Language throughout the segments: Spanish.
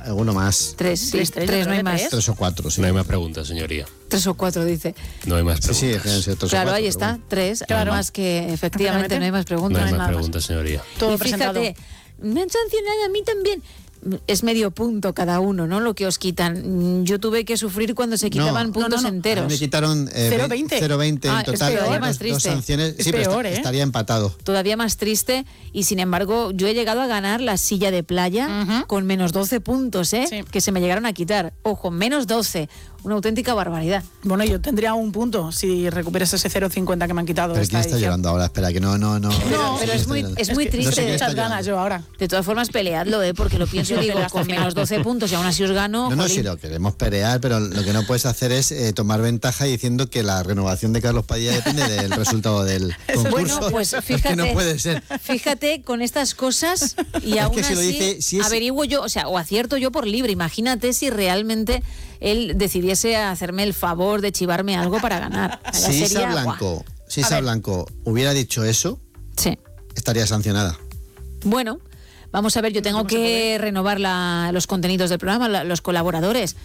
Alguno más. Tres, no hay más. 3 o 4, sí. No hay más preguntas, señoría. 3 o 4, dice. No hay más preguntas. Sí, deben ser 3 Claro, o 4. ahí está, Bueno. 3. Claro. Más que efectivamente no hay más No preguntas. hay más nada más. preguntas, señoría. Todo Y presentado. fíjate, me han sancionado a mí también. Es medio punto cada uno, ¿no? Lo que os quitan. Yo tuve que sufrir cuando se quitaban puntos no. A mí enteros. me quitaron 0,20. 0,20 Ah, en es total. peor, Dos- más dos triste. sanciones. Es Sí, pero peor, ¿eh? estaría empatado. Todavía más triste, y sin embargo yo he llegado a ganar la silla de playa con menos 12 puntos, Sí. que se me llegaron a quitar. Ojo, menos 12, una auténtica barbaridad. Bueno, yo tendría un punto si recuperas ese 0,50 que me han quitado. Pero esta ¿quién está edición. llevando ahora? Espera, que no. Pero ¿quién es está muy, llevando? es muy que triste. no sé quién Muchas está ganas yo ahora. De todas formas, peleadlo, porque lo pienso y digo, Pero hasta con el final. menos 12 puntos y aún así os gano. No, jolín. si lo queremos pelear, pero lo que no puedes hacer es tomar ventaja diciendo que la renovación de Carlos Padilla depende del resultado del concurso. Bueno, pues Es fíjate. que no puede ser. Fíjate con estas cosas y Es aún que si lo así dice, si es- averiguo yo, o acierto yo por libre. Imagínate si realmente él decidiese hacerme el favor de chivarme algo para ganar. Ya Si Isa sería, Blanco, si Isa ver. Blanco hubiera dicho eso, Sí. estaría sancionada. Bueno, vamos a ver, yo tengo ¿Cómo se que renovar los contenidos del programa, los colaboradores.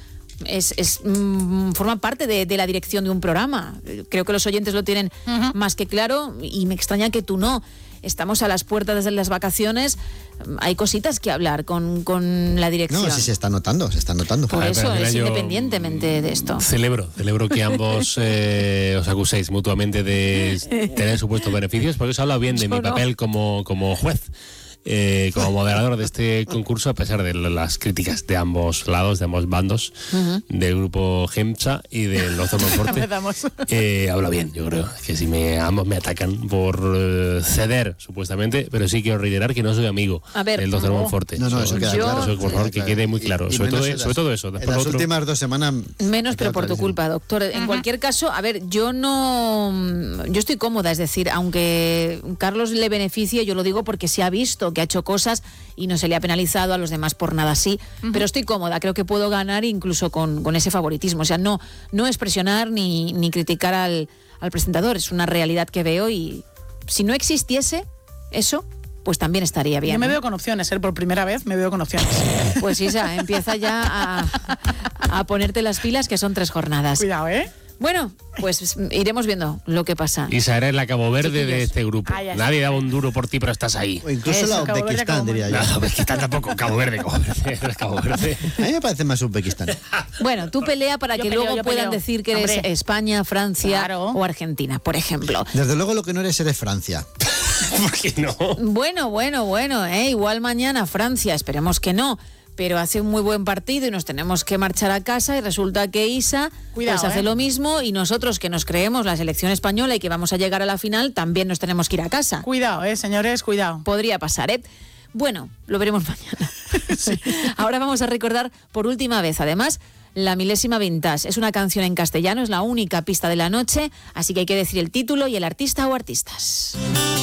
Forman parte de la dirección de un programa. Creo que los oyentes lo tienen más que claro y me extraña que tú no. Estamos a las puertas de las vacaciones, hay cositas que hablar con la dirección. No, sí se está notando. Por A ver, eso pero mira, es yo, independientemente de esto. Celebro que ambos os acuséis mutuamente de tener supuestos beneficios, porque os he hablado bien de Yo mi no. papel como juez. Como moderador de este concurso, a pesar de las críticas de ambos lados, de ambos bandos, del grupo GEMSA y de los Monforte, Empezamos. habla bien, yo creo. Que si ambos me atacan por ceder, supuestamente, pero sí quiero reiterar que no soy amigo A ver, del doctor Monforte. No, eso queda claro. Eso, por favor, que quede muy claro. Y Sobre menos todo eso. En Después las lo otro. últimas 2 semanas. Menos, me pero queda por tu clarísimo. culpa, doctor. En cualquier caso, a ver, yo estoy cómoda, es decir, aunque Carlos le beneficie, yo lo digo porque se ha visto que ha hecho cosas y no se le ha penalizado, a los demás por nada así, pero estoy cómoda, creo que puedo ganar incluso con ese favoritismo. O sea, no es presionar ni criticar al presentador, es una realidad que veo y si no existiese eso, pues también estaría bien. Yo me ¿eh? veo con opciones, por primera vez me veo con opciones. Pues Isa, empieza ya a ponerte las pilas, que son 3 jornadas. Cuidado, ¿eh? Bueno, pues iremos viendo lo que pasa. Isa, eres la Cabo Verde de Chiquillos. este grupo. Ah, ya Nadie está. daba un duro por ti, pero estás ahí. O incluso Eso, la Cabo Verde, Uzbekistán, Cabo diría yo. No, Uzbekistán tampoco. Cabo Verde. Eres Cabo Verde. A mí me parece más Uzbekistán. Bueno, tú pelea para Yo que peleo, luego yo puedan peleo. decir que eres Hombre. España, Francia Claro. o Argentina, por ejemplo. Desde luego lo que no eres Francia. ¿Por qué no? Bueno, igual mañana Francia, esperemos que no, pero hace un muy buen partido y nos tenemos que marchar a casa y resulta que Isa Cuidado, pues hace ¿eh? lo mismo y nosotros que nos creemos la selección española y que vamos a llegar a la final también nos tenemos que ir a casa. Cuidado, señores, cuidado. Podría pasar, ¿eh? Bueno, lo veremos mañana. Ahora vamos a recordar por última vez, además, la milésima vintage. Es una canción en castellano, es la única pista de la noche, así que hay que decir el título y el artista o artistas.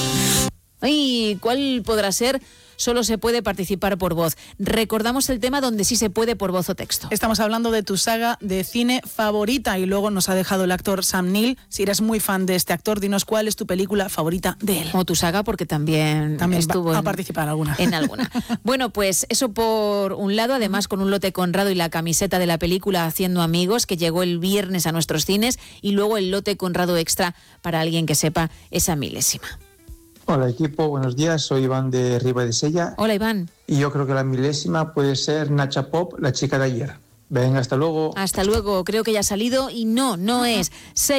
¿Y cuál podrá ser? Solo se puede participar por voz. Recordamos el tema donde sí se puede por voz o texto. Estamos hablando de tu saga de cine favorita y luego nos ha dejado el actor Sam Neill. Si eres muy fan de este actor, dinos cuál es tu película favorita de él. O tu saga, porque también estuvo va a participar alguna. en alguna. Bueno, pues eso por un lado, además con un lote Conrado y la camiseta de la película Haciendo Amigos, que llegó el viernes a nuestros cines, y luego el lote Conrado extra para alguien que sepa esa milésima. Hola equipo, buenos días, soy Iván de Riba de Sella Hola, Iván. y yo creo que la milésima puede ser Nacha Pop, la chica de ayer. Venga, hasta luego. Hasta luego, creo que ya ha salido y no es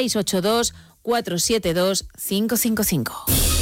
682-472-555.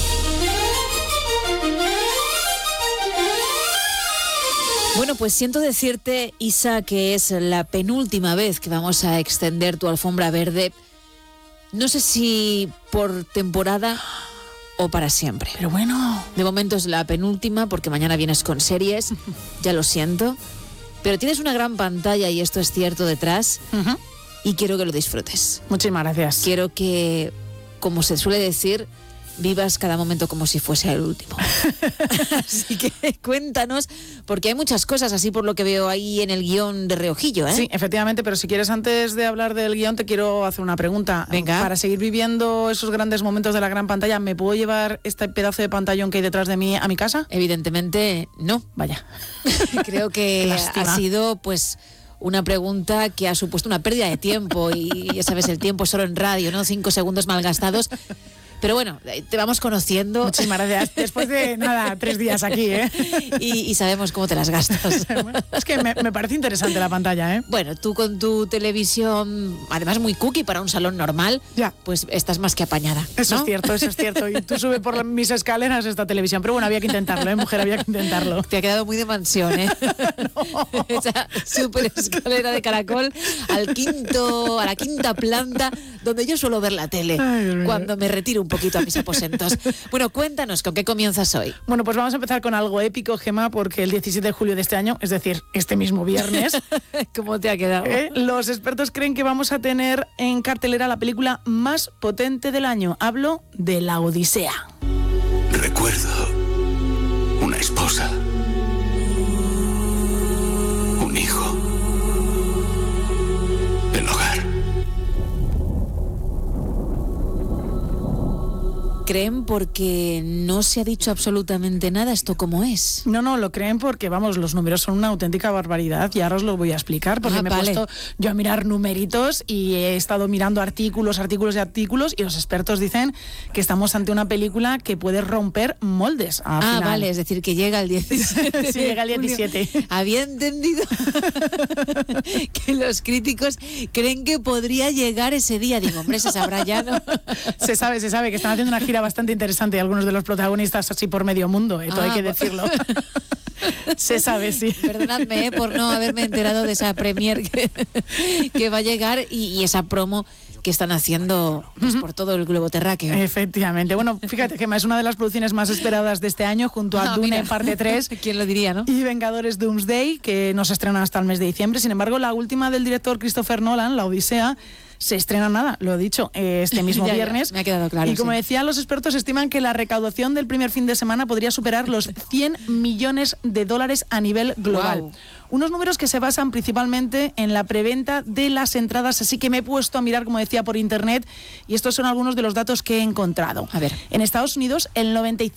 Bueno, pues siento decirte, Isa, que es la penúltima vez que vamos a extender tu alfombra verde. No sé si por temporada o para siempre. Pero bueno, De momento es la penúltima porque mañana vienes con series, ya lo siento. Pero tienes una gran pantalla y esto es cierto detrás y quiero que lo disfrutes. muchísimas gracias. Quiero que, como se suele decir, vivas cada momento como si fuese el último. Así que cuéntanos, porque hay muchas cosas así por lo que veo ahí en el guión de reojillo, ¿eh? Sí, efectivamente, pero si quieres, antes de hablar del guión, te quiero hacer una pregunta. Venga. Para seguir viviendo esos grandes momentos de la gran pantalla, ¿me puedo llevar este pedazo de pantallón que hay detrás de mí a mi casa? Evidentemente no. Vaya. Creo que Lástima. ha sido pues una pregunta que ha supuesto una pérdida de tiempo y ya sabes, el tiempo es solo en radio, ¿no? 5 segundos malgastados. Pero bueno, te vamos conociendo. Muchísimas gracias. Después de, 3 días aquí, ¿eh? Y sabemos cómo te las gastas. Es que me parece interesante la pantalla, ¿eh? Bueno, tú con tu televisión, además muy cookie para un salón normal, Ya. pues estás más que apañada, ¿no? Eso es cierto. Y tú subes por mis escaleras esta televisión. Pero bueno, había que intentarlo, ¿eh, mujer? Había que intentarlo. Te ha quedado muy de mansión, ¿eh? Esa súper escalera de caracol a la quinta planta, donde yo suelo ver la tele. Ay, Dios mío. Cuando me retiro un poquito a mis aposentos. Bueno, cuéntanos, ¿con qué comienzas hoy? Bueno, pues vamos a empezar con algo épico, Gemma, porque el 17 de julio de este año, es decir, este mismo viernes, ¿Cómo te ha quedado? los expertos creen que vamos a tener en cartelera la película más potente del año. Hablo de La Odisea. Recuerdo una esposa, un hijo, el hogar. ¿Creen porque no se ha dicho absolutamente nada esto como es? No, lo creen porque, vamos, los números son una auténtica barbaridad y ahora os lo voy a explicar porque me he vale. puesto yo a mirar numeritos y he estado mirando artículos y los expertos dicen que estamos ante una película que puede romper moldes. Vale, es decir, que llega el 17. Sí, llega el de 17. julio. Había entendido que los críticos creen que podría llegar ese día. Digo, hombre, se sabrá ya, ¿no? Se sabe que están haciendo una gira bastante interesante algunos de los protagonistas así por medio mundo, todo hay que decirlo. Se sabe, sí. Perdonadme por no haberme enterado de esa premier que va a llegar y esa promo que están haciendo pues, por todo el globo terráqueo. Efectivamente. Bueno, fíjate, Gemma, es una de las producciones más esperadas de este año junto a Dune mira. parte 3. ¿Quién lo diría, no? Y Vengadores Doomsday, que no se estrenan hasta el mes de diciembre. Sin embargo, la última del director Christopher Nolan, La Odisea, se estrena lo he dicho, este mismo Ya, viernes. me ha quedado claro. Y como sí. decían los expertos, estiman que la recaudación del primer fin de semana podría superar los $100 millones a nivel global. Guau. Unos números que se basan principalmente en la preventa de las entradas, así que me he puesto a mirar, como decía, por internet, y estos son algunos de los datos que he encontrado. A ver. En Estados Unidos, el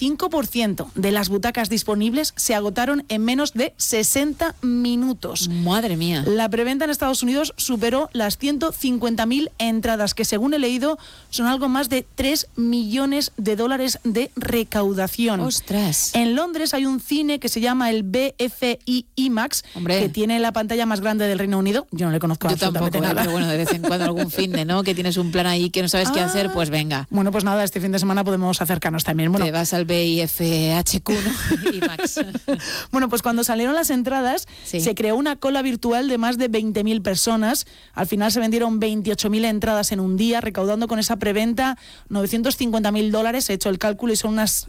95% de las butacas disponibles se agotaron en menos de 60 minutos. Madre mía. La preventa en Estados Unidos superó las 150.000 entradas, que según he leído son algo más de $3 millones de recaudación. Ostras. En Londres hay un cine que se llama el BFI IMAX, Hombre. que tiene la pantalla más grande del Reino Unido. Yo no le conozco Yo absolutamente tampoco, nada. pero bueno, de vez en cuando algún fin de, ¿no? Que tienes un plan ahí que no sabes qué hacer, pues venga. Bueno, pues nada, este fin de semana podemos acercarnos también. Bueno, Te vas al BIFHQ, ¿no? Y Max. Bueno, pues cuando salieron las entradas, Sí. se creó una cola virtual de más de 20.000 personas. Al final se vendieron 28.000 entradas en un día, recaudando con esa preventa $950.000. He hecho el cálculo y son unos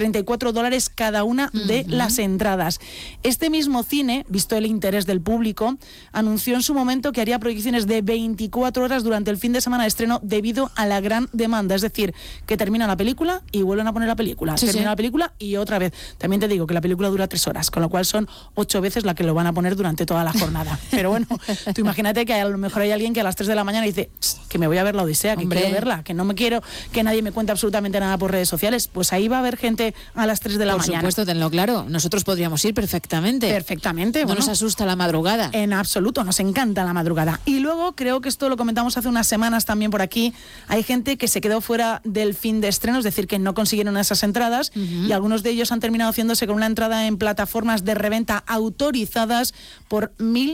$34 cada una de las entradas. Este mismo cine, visto el interés del público, anunció en su momento que haría proyecciones de 24 horas durante el fin de semana de estreno debido a la gran demanda. Es decir, que termina la película y vuelven a poner la película. Sí, Termina sí. la película y otra vez. También te digo que la película dura 3 horas, con lo cual son 8 veces la que lo van a poner durante toda la jornada. Pero bueno, tú imagínate que a lo mejor hay alguien que a las 3 de la mañana dice que me voy a ver La Odisea, que Hombre. quiero verla, que no me quiero que nadie me cuente absolutamente nada por redes sociales. Pues ahí va a haber gente a las 3 de la Por mañana. supuesto, tenlo claro. Nosotros podríamos ir perfectamente. Perfectamente. No bueno. nos asusta la madrugada. En absoluto, nos encanta la madrugada. Y luego, creo que esto lo comentamos hace unas semanas también por aquí, hay gente que se quedó fuera del fin de estreno, es decir, que no consiguieron esas entradas, y algunos de ellos han terminado haciéndose con una entrada en plataformas de reventa autorizadas por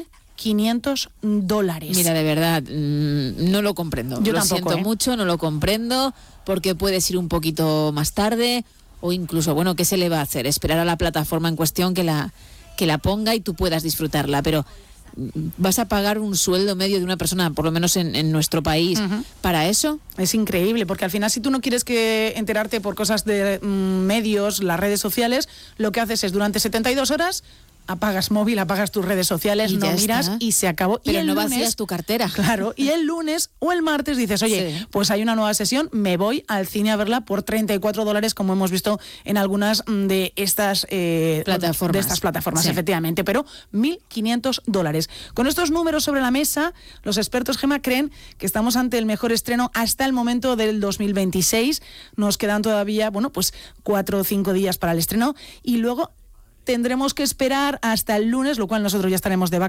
$1.500. Mira, de verdad, no lo comprendo. Yo lo tampoco, siento mucho, no lo comprendo, porque puedes ir un poquito más tarde o incluso, bueno, ¿qué se le va a hacer? Esperar a la plataforma en cuestión que la ponga y tú puedas disfrutarla, pero ¿vas a pagar un sueldo medio de una persona, por lo menos en nuestro país, para eso? Es increíble, porque al final, si tú no quieres que enterarte por cosas de medios, las redes sociales, lo que haces es durante 72 horas apagas móvil, apagas tus redes sociales, Y no ya miras está. y se acabó. Pero y el no lunes, vacías tu cartera. Claro, y el lunes o el martes dices, oye, Sí. pues hay una nueva sesión, me voy al cine a verla por $34, como hemos visto en algunas de estas plataformas, Sí. efectivamente, pero $1.500. Con estos números sobre la mesa, los expertos, Gemma, creen que estamos ante el mejor estreno hasta el momento del 2026. Nos quedan todavía, 4 o 5 días para el estreno y luego tendremos que esperar hasta el lunes, lo cual nosotros ya estaremos de vacaciones.